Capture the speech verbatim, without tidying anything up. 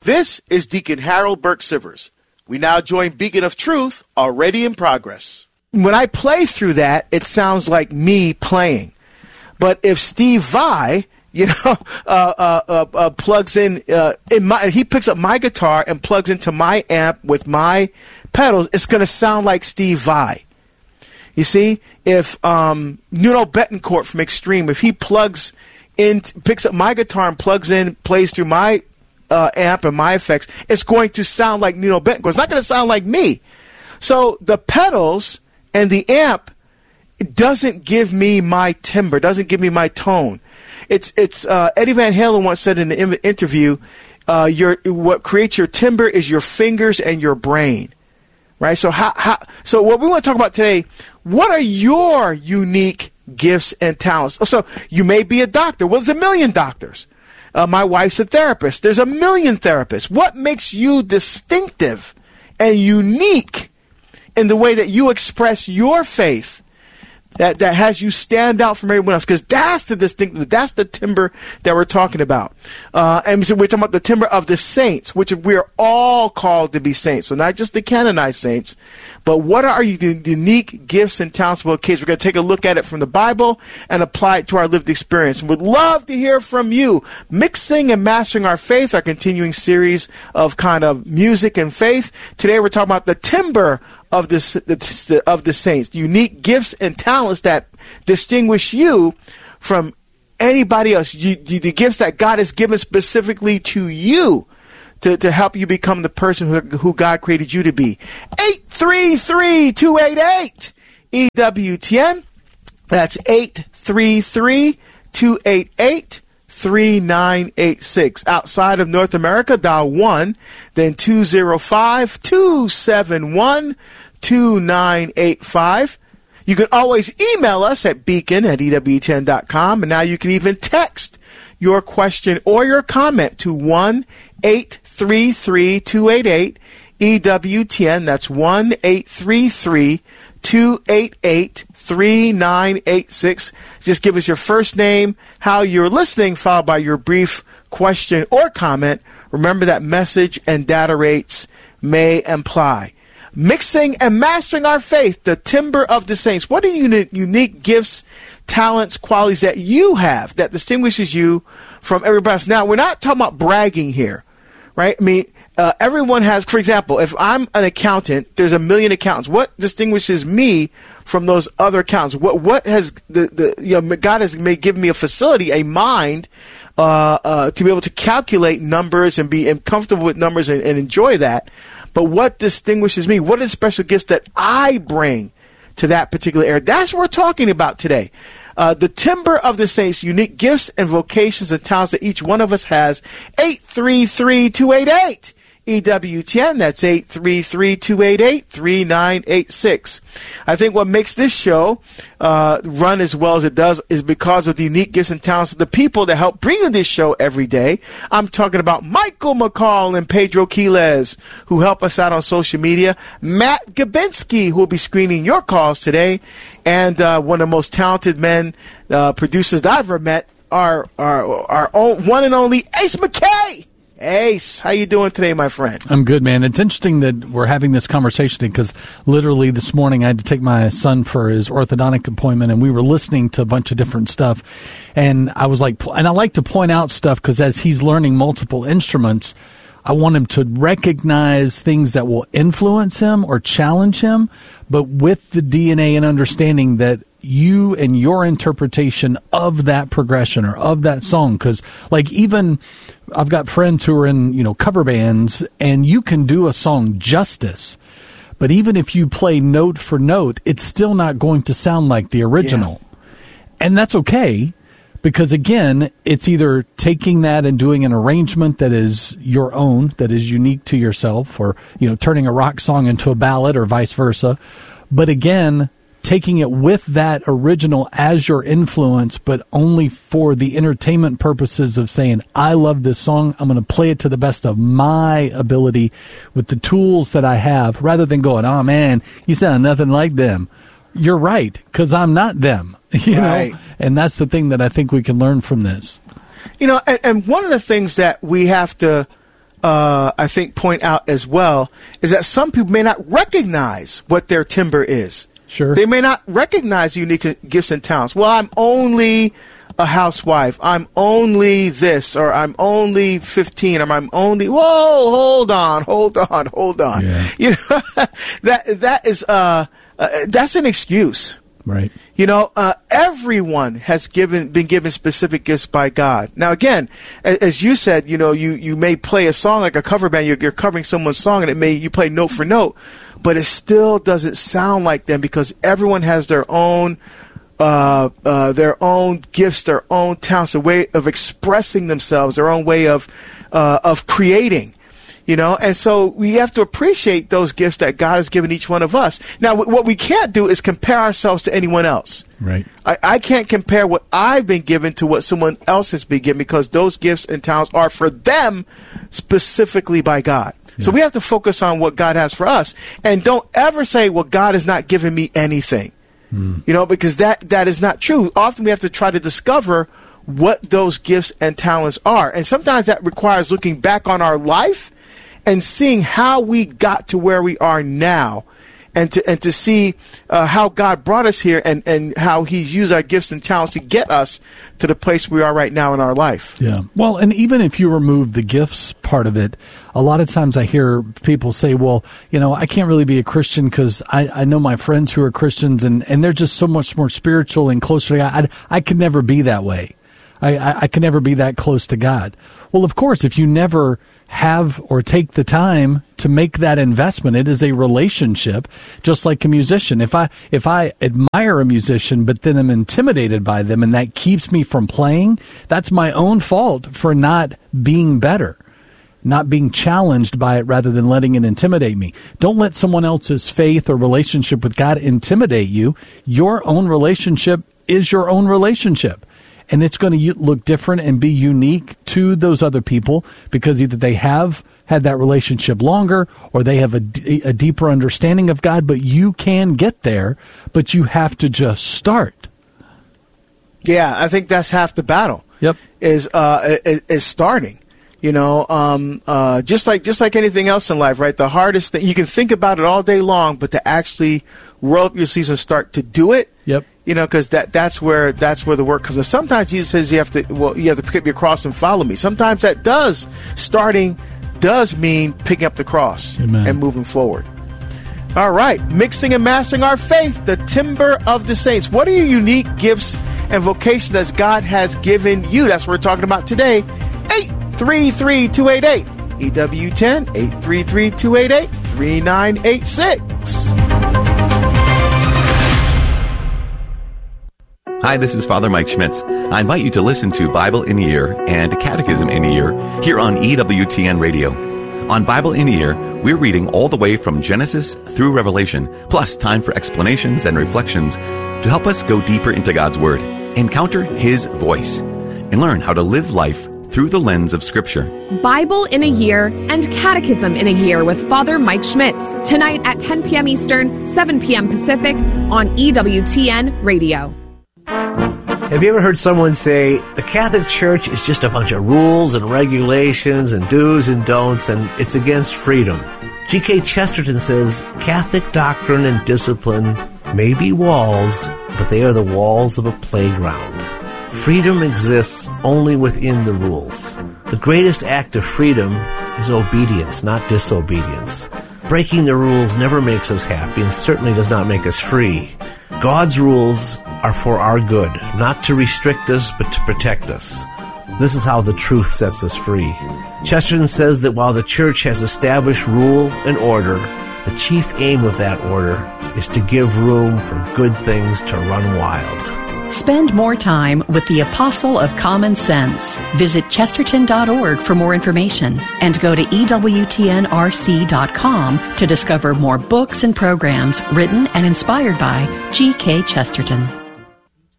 This is Deacon Harold Burke Sivers. We now join Beacon of Truth, already in progress. When I play through that, it sounds like me playing. But if Steve Vai, you know, uh, uh, uh, uh, plugs in, uh, in my, he picks up my guitar and plugs into my amp with my pedals, it's going to sound like Steve Vai. You see, if um, Nuno Betancourt from Extreme, if he plugs in, picks up my guitar and plugs in, plays through my uh, amp and my effects, it's going to sound like Nuno Betancourt. It's not going to sound like me. So the pedals and the amp, it doesn't give me my timbre, doesn't give me my tone. It's it's uh, Eddie Van Halen once said in the in- interview, uh, your what creates your timbre is your fingers and your brain, right? So how how so what we want to talk about today? What are your unique gifts and talents? So you may be a doctor. Well, there's a million doctors. Uh, my wife's a therapist. There's a million therapists. What makes you distinctive and unique in the way that you express your faith? That that has you stand out from everyone else, because that's the distinctive, that's the timbre that we're talking about. Uh, and so we're talking about the timbre of the saints, which we're all called to be saints. So not just the canonized saints, but what are your unique gifts and talents of vocation? We're going to take a look at it from the Bible and apply it to our lived experience. And we'd love to hear from you. Mixing and Mastering Our Faith, our continuing series of kind of music and faith. Today we're talking about the timbre of the, of the saints, the unique gifts and talents that distinguish you from anybody else, you, the gifts that God has given specifically to you to, to help you become the person who, who God created you to be. eight three three, two eight eight, E W T N. That's eight three three, two eight eight, three nine eight six. Outside of North America, dial one, then two oh five, two seven one, two nine eight five. You can always email us at beacon at E W T N dot com, and now you can even text your question or your comment to one eight three three, two eight eight, E W T N. That's one eight three three, two eight eight, three nine eight six. Just give us your first name, how you're listening, followed by your brief question or comment. Remember that message and data rates may apply. Mixing and Mastering Our Faith, the timbre of the saints. What are uni- unique gifts, talents, qualities that you have that distinguishes you from everybody else? Now, we're not talking about bragging here, right? I mean, uh, everyone has, for example, if I'm an accountant, there's a million accountants. What distinguishes me from those other accountants? What what has the, the you know, God has may give me a facility, a mind, uh, uh, to be able to calculate numbers and be comfortable with numbers and, and enjoy that. But what distinguishes me? What are the special gifts that I bring to that particular area? That's what we're talking about today. Uh, the timbre of the saints, unique gifts and vocations and talents that each one of us has. eight three three, two eight eight, E W T N. That's eight three three, two eight eight, three nine eight six. I think what makes this show uh, run as well as it does is because of the unique gifts and talents of the people that help bring you this show every day. I'm talking about Michael McCall and Pedro Quiles, who help us out on social media. Matt Gabinski, who will be screening your calls today. And uh, one of the most talented men, uh, producers that I've ever met, our, our, our own, one and only Ace McKay. Ace, how you doing today, my friend? I'm good, man. It's interesting that we're having this conversation because literally this morning I had to take my son for his orthodontic appointment, and we were listening to a bunch of different stuff. And I was like, and I like to point out stuff because as he's learning multiple instruments, I want him to recognize things that will influence him or challenge him, but with the D N A and understanding that you and your interpretation of that progression or of that song. Because, like, even I've got friends who are in, you know, cover bands, and you can do a song justice, but even if you play note for note, it's still not going to sound like the original. Yeah. And that's okay, because, again, it's either taking that and doing an arrangement that is your own, that is unique to yourself, or, you know, turning a rock song into a ballad or vice versa. But, again, taking it with that original as your influence, but only for the entertainment purposes of saying, I love this song, I'm going to play it to the best of my ability with the tools that I have, rather than going, oh, man, you sound nothing like them. You're right, because I'm not them. You right. know, and that's the thing that I think we can learn from this. You know, and, and one of the things that we have to uh, I think, point out as well is that some people may not recognize what their timber is. Sure. They may not recognize unique gifts and talents. Well, I'm only a housewife. I'm only this, or I'm only fifteen, or I'm only, whoa, hold on, hold on, hold on. Yeah. You know, that, that is, uh, uh, that's an excuse. Right. You know, uh, everyone has given been given specific gifts by God. Now, again, as, as you said, you know, you, you may play a song like a cover band. You're, you're covering someone's song, and it may you play note for note, but it still doesn't sound like them because everyone has their own uh, uh, their own gifts, their own talents, a way of expressing themselves, their own way of uh, of creating. You know, and so we have to appreciate those gifts that God has given each one of us. Now, w- what we can't do is compare ourselves to anyone else. Right. I, I can't compare what I've been given to what someone else has been given because those gifts and talents are for them specifically by God. Yeah. So we have to focus on what God has for us. And don't ever say, well, God has not given me anything. Mm. You know, because that that is not true. Often we have to try to discover what those gifts and talents are. And sometimes that requires looking back on our life and seeing how we got to where we are now, and to and to see uh, how God brought us here, and, and how He's used our gifts and talents to get us to the place we are right now in our life. Yeah. Well, and even if you remove the gifts part of it, a lot of times I hear people say, well, you know, I can't really be a Christian because I, I know my friends who are Christians, and, and they're just so much more spiritual and closer to God. I, I could never be that way. I, I, I could never be that close to God. Well, of course, if you never have or take the time to make that investment, it is a relationship, just like a musician. If I if I admire a musician, but then I'm intimidated by them, and that keeps me from playing, that's my own fault for not being better, not being challenged by it rather than letting it intimidate me. Don't let someone else's faith or relationship with God intimidate you. Your own relationship is your own relationship. And it's going to look different and be unique to those other people because either they have had that relationship longer or they have a, d- a deeper understanding of God. But you can get there, but you have to just start. Yeah, I think that's half the battle. Yep, is uh, is, is starting. You know, um, uh, just like just like anything else in life, right? The hardest thing, you can think about it all day long, but to actually roll up your sleeves and start to do it. Yep. You know, because that, that's where that's where the work comes in. Sometimes Jesus says you have to well you have to pick up your cross and follow me. Sometimes that does starting does mean picking up the cross Amen. And moving forward. All right, mixing and mastering our faith, the timber of the saints. What are your unique gifts and vocations that God has given you? That's what we're talking about today. eight three three, two eight eight E W ten, eight three three, two eight eight, three nine eight six. Hi, this is Father Mike Schmitz. I invite you to listen to Bible in a Year and Catechism in a Year here on E W T N Radio. On Bible in a Year, we're reading all the way from Genesis through Revelation, plus time for explanations and reflections to help us go deeper into God's Word, encounter His voice, and learn how to live life through the lens of Scripture. Bible in a Year and Catechism in a Year with Father Mike Schmitz, tonight at ten p.m. Eastern, seven p.m. Pacific on E W T N Radio. Have you ever heard someone say, the Catholic Church is just a bunch of rules and regulations and do's and don'ts, and it's against freedom? G K Chesterton says, Catholic doctrine and discipline may be walls, but they are the walls of a playground. Freedom exists only within the rules. The greatest act of freedom is obedience, not disobedience. Breaking the rules never makes us happy and certainly does not make us free. God's rules are for our good, not to restrict us, but to protect us. This is how the truth sets us free. Chesterton says that while the Church has established rule and order, the chief aim of that order is to give room for good things to run wild. Spend more time with the Apostle of Common Sense. Visit chesterton dot org for more information and go to E W T N R C dot com to discover more books and programs written and inspired by G K Chesterton.